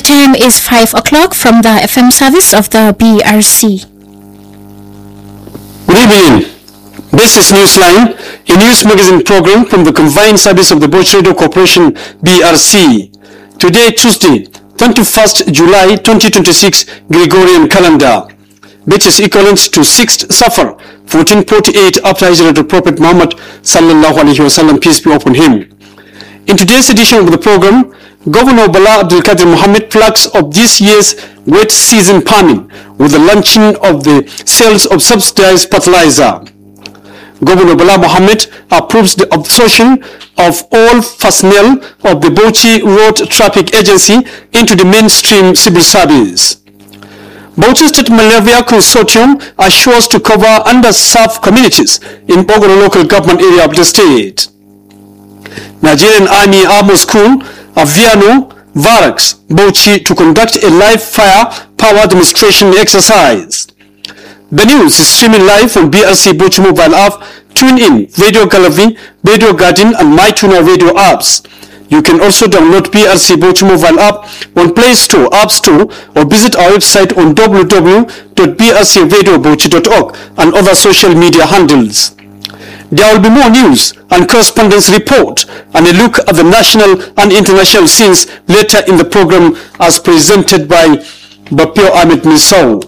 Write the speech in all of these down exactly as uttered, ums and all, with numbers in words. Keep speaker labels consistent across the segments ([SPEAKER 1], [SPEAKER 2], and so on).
[SPEAKER 1] time is five o'clock from the F M service of the B R C.
[SPEAKER 2] Good evening. This is Newsline, a news magazine program from the combined service of the Bauchi Radio Corporation B R C. Today, Tuesday, twenty-first July twenty twenty-six Gregorian calendar, which is equivalent to sixth Safar fourteen forty-eight after Hijrah of the Prophet Muhammad sallallahu alaihi wasallam, peace be upon him. In today's edition of the program, Governor Bala Abdul Qadir Mohammed flags of this year's wet season farming with the launching of the sales of subsidized fertilizer. Governor Bala Mohammed approves the absorption of all personnel of the Bauchi Road Traffic Agency into the mainstream civil service. Bauchi State Malaria Consortium assures to cover underserved communities in Bogoro local government area of the state. Nigerian Army Armor School, Aviano, Barracks, Bauchi to conduct a live fire power demonstration exercise. The news is streaming live on B R C Bauchi mobile app. Tune in, Radio Gallery, Radio Garden and MyTuner radio apps. You can also download B R C Bauchi mobile app on Play Store, App Store, or visit our website on w w w dot b r c radio bauchi dot org and other social media handles. There will be more news and correspondence report and a look at the national and international scenes later in the program as presented by Bapio Ahmed Misau.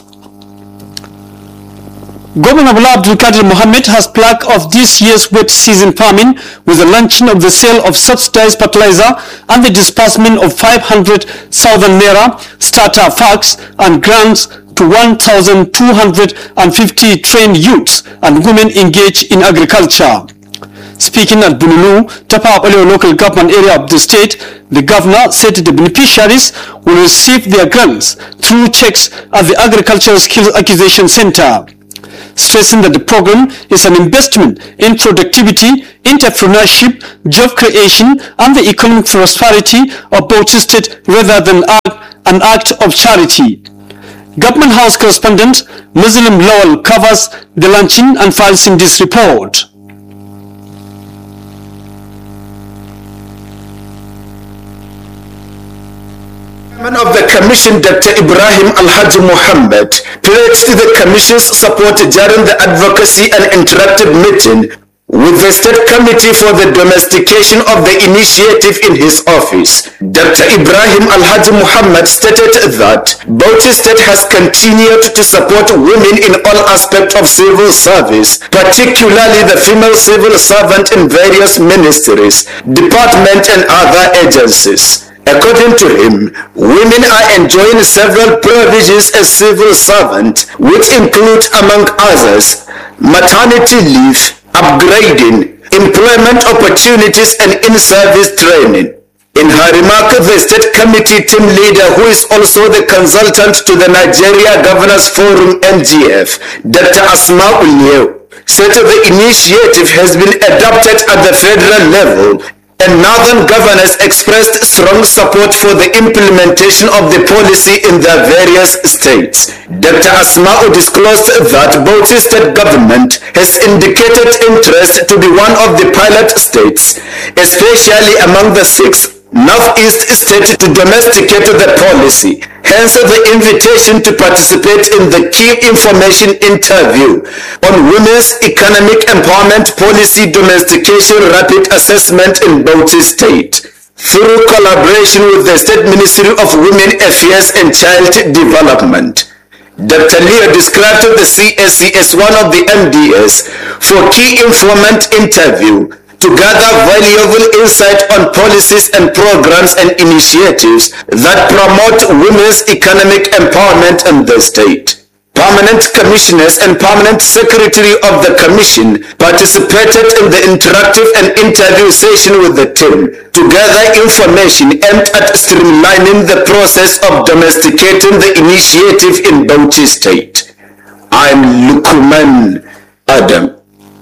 [SPEAKER 2] Governor Bala Abdul Qadir Mohammed has flagged off this year's wet season farming with the launching of the sale of subsidized fertilizer and the disbursement of five hundred thousand naira starter packs and grants to one thousand two hundred fifty trained youths and women engaged in agriculture. Speaking at Bununu, Tapa Oleo local government area of the state, the governor said the beneficiaries will receive their grants through checks at the Agricultural Skills Acquisition Center, stressing that the program is an investment in productivity, entrepreneurship, job creation, and the economic prosperity of Bauchi State rather than an act of charity. Government House correspondent Muslim Lawal covers the launching and files in this report.
[SPEAKER 3] Chairman of the Commission, Doctor Ibrahim Alhaji Mohammed, pledged the Commission's support during the advocacy and interactive meeting with the State Committee for the Domestication of the Initiative in his office. Doctor Ibrahim Alhaji Mohammed stated that Bauchi State has continued to support women in all aspects of civil service, particularly the female civil servant in various ministries, departments and other agencies. According to him, women are enjoying several privileges as civil servants, which include, among others, maternity leave, upgrading, employment opportunities and in-service training. In her remark, the State Committee team leader, who is also the consultant to the Nigeria Governors Forum N G F, Doctor Asma Ulyew, said the initiative has been adopted at the federal level, and Northern governors expressed strong support for the implementation of the policy in their various states. Doctor Asma'u disclosed that Bauchi State government has indicated interest to be one of the pilot states, especially among the six Northeast states to domesticate the policy. Hence the invitation to participate in the key information interview on Women's Economic Empowerment Policy Domestication Rapid Assessment in Bauchi State, through collaboration with the State Ministry of Women Affairs and Child Development. Doctor Leo described the C S C as one of the M D S for key informant interview to gather valuable insight on policies and programs and initiatives that promote women's economic empowerment in the state. Permanent commissioners and permanent secretary of the commission participated in the interactive and interview session with the team to gather information aimed at streamlining the process of domesticating the initiative in Bauchi State. I'm Lukuman Adam.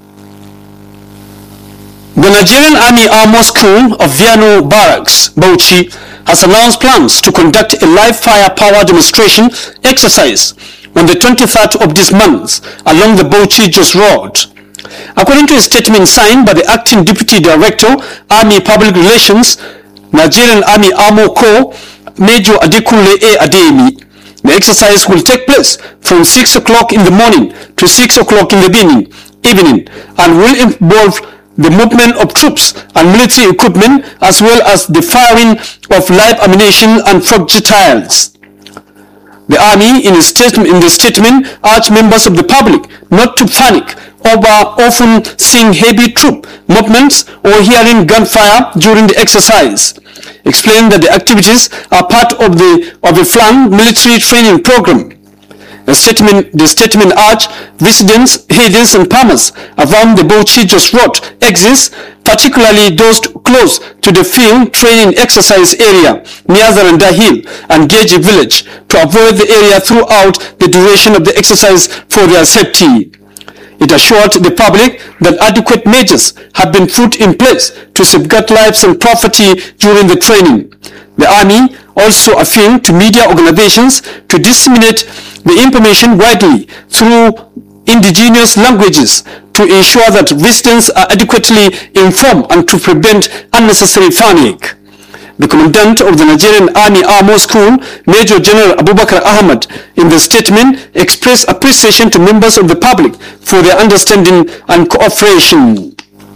[SPEAKER 2] The Nigerian Army Armor School of Viano Barracks, Bauchi, has announced plans to conduct a live fire power demonstration exercise on the twenty-third of this month along the Bauchi-Jos Road. According to a statement signed by the Acting Deputy Director, Army Public Relations, Nigerian Army Armor Corps Major Adekunle A. Adeyemi. The exercise will take place from six o'clock in the morning to six o'clock in the evening, evening and will involve the movement of troops and military equipment as well as the firing of live ammunition and projectiles. The Army, in, a statement, in the statement, urged members of the public not to panic over often seeing heavy troop movements or hearing gunfire during the exercise, explained that the activities are part of the of a planned military training program. The statement, the statement urged residents, herders and farmers around the Bauchi Jos Road exits, particularly those close to the field training exercise area near Zaranda Hill and Geji village, to avoid the area throughout the duration of the exercise for their safety. It assured the public that adequate measures have been put in place to safeguard lives and property during the training. The Army also appealed to media organizations to disseminate the information widely through indigenous languages to ensure that residents are adequately informed and to prevent unnecessary panic. The Commandant of the Nigerian Army Armor School, Major General Abubakar Ahmad, in the statement expressed appreciation to members of the public for their understanding and cooperation.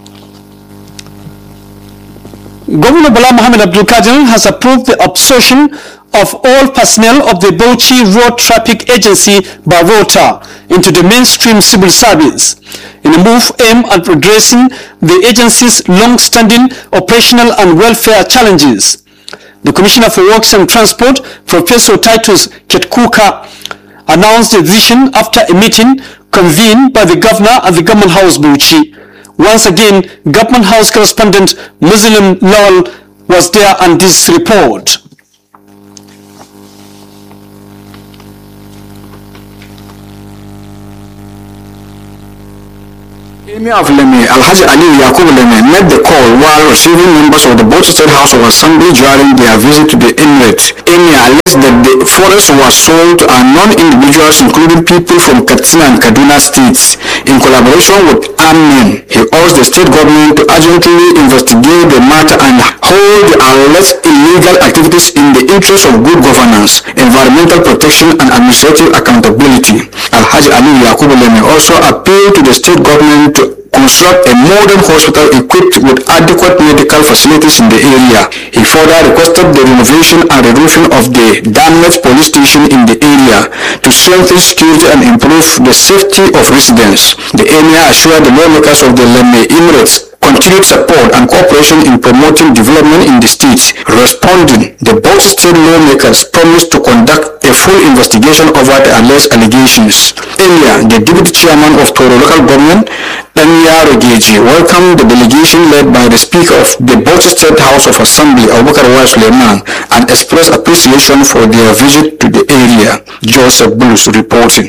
[SPEAKER 2] Governor Bala Mohammed Abdul Qadir has approved the absorption of all personnel of the Bauchi Road Traffic Agency Barota into the mainstream civil service, in a move aimed at addressing the agency's long-standing operational and welfare challenges. The Commissioner for Works and Transport, Professor Titus Ketkuka, announced the decision after a meeting convened by the Governor at the Government House Bauchi. Once again, Government House correspondent Muslim Lawal was there on this report.
[SPEAKER 4] Emir of Leme, Alhaji Ali Yakub Leme, made the call while receiving members of the Bauchi State House of Assembly during their visit to the Emirate. Emir alleged that the forest was sold to unknown individuals, including people from Katsina and Kaduna states, in collaboration with armed men. He urged the state government to urgently investigate the matter and hold the alleged illegal activities in the interest of good governance, environmental protection and administrative accountability. Alhaji Ali Yakub Leme also appealed to the state government to construct a modern hospital equipped with adequate medical facilities in the area. He further requested the renovation and re-roofing of the damaged police station in the area to strengthen security and improve the safety of residents. The Emir assured the lawmakers of the Leme Emirates continued support and cooperation in promoting development in the state. Responding, the Bauchi state lawmakers promised to conduct a full investigation over the alleged allegations. Earlier, the deputy chairman of Toro local government, Danya Rogeji, welcomed the delegation led by the Speaker of the Bauchi State House of Assembly, Abubakar Wai Suleiman, and expressed appreciation for their visit to the area. Joseph Bulus reporting.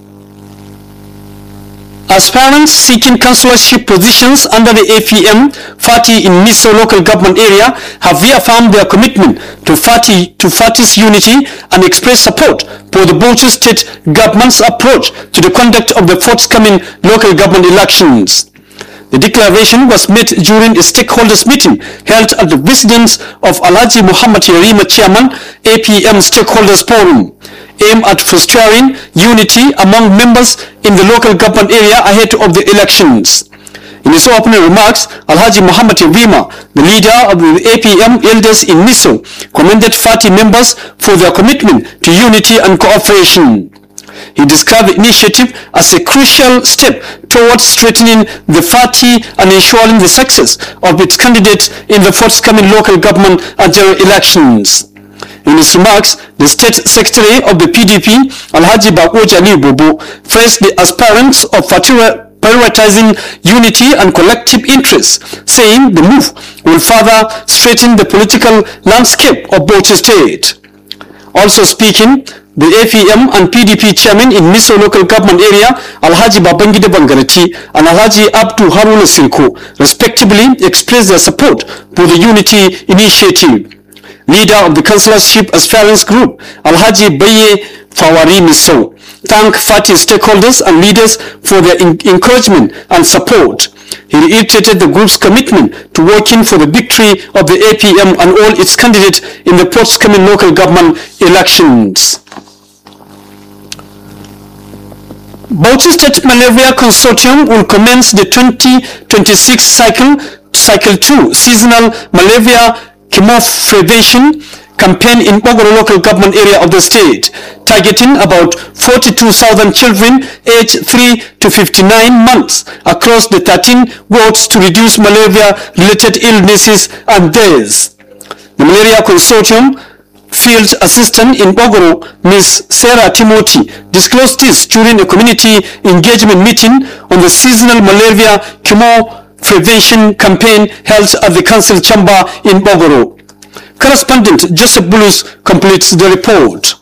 [SPEAKER 2] Aspirants seeking councillorship positions under the A P M Fati in Miso local government area have reaffirmed their commitment to Fati to Fati's unity and expressed support for the Bauchi state government's approach to the conduct of the forthcoming local government elections. The declaration was made during a stakeholders meeting held at the residence of Alhaji Muhammad Yarima Chairman, A P M Stakeholders Forum, aimed at fostering unity among members in the local government area ahead of the elections. In his opening remarks, Alhaji Muhammad Yarima, the leader of the A P M elders in Miso, commended Fati members for their commitment to unity and cooperation. He described the initiative as a crucial step towards strengthening the Fati and ensuring the success of its candidates in the forthcoming local government and general elections. In his remarks, the State Secretary of the P D P, Alhaji Bakoji Ali Bobo, praised the aspirants of Fatira prioritizing unity and collective interests, saying the move will further straighten the political landscape of Bauchi State. Also speaking, the A P M and P D P chairman in Miso local government area, Alhaji Babangida Bangarati and Alhaji Abdu Haruna Silko, respectively expressed their support for the unity initiative. Leader of the councillorship aspirants group, Alhaji Baye Fawari Miso, thanked Fati stakeholders and leaders for their encouragement and support. He reiterated the group's commitment to working for the victory of the A P M and all its candidates in the forthcoming local government elections. Bauchi State Malaria Consortium will commence the twenty twenty-six cycle, cycle two seasonal malaria chemoprevention campaign in Bogoro local government area of the state, targeting about forty-two thousand children aged three to fifty-nine months across the thirteen wards to reduce malaria-related illnesses and deaths. The Malaria Consortium Field Assistant in Bogoro, Miz Sarah Timothy, disclosed this during a community engagement meeting on the seasonal malaria chemoprevention campaign held at the council chamber in Bogoro. Correspondent Joseph Bulus completes the report.